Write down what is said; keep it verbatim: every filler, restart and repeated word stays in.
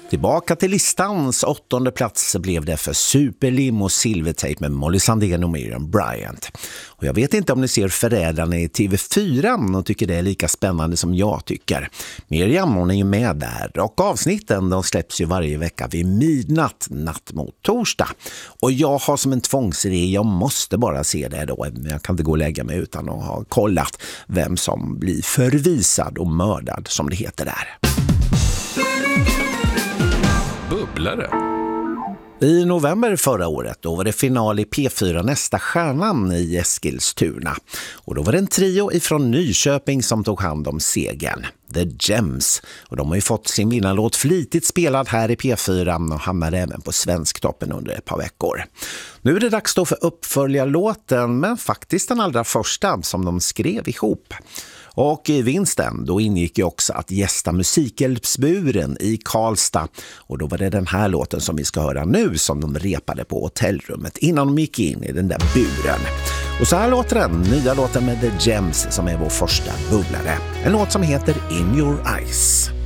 Tillbaka till listans åttonde plats blev det för Superlim och Silvertape med Molly Sandén och Miriam Bryant. Och jag vet inte om ni ser Förrädarna i T V fyra och tycker det är lika spännande som jag tycker. Miriam, hon är ju med där och avsnitten de släpps ju varje vecka vid midnatt natt mot torsdag. Och jag har som en tvångsregel, jag måste bara se det då. Jag kan inte gå och lägga mig utan att ha kollat vem som blir förvisad och mördad som det heter där. Bubblare. I november förra året då var det final i P fyra Nästa stjärnan i Eskilstuna. Och då var det en trio ifrån Nyköping som tog hand om segern. The Gems. Och de har ju fått sin vinnarlåt flitigt spelad här i P fyra och hamnar även på Svensktoppen under ett par veckor. Nu är det dags då för uppföljarlåten, men faktiskt den allra första som de skrev ihop. Och i vinsten då ingick ju också att gästa Musikhjälpsburen i Karlstad. Och då var det den här låten som vi ska höra nu som de repade på hotellrummet innan de gick in i den där buren. Och så här låter den, nya låten med The Gems som är vår första bubblare. En låt som heter In Your Eyes.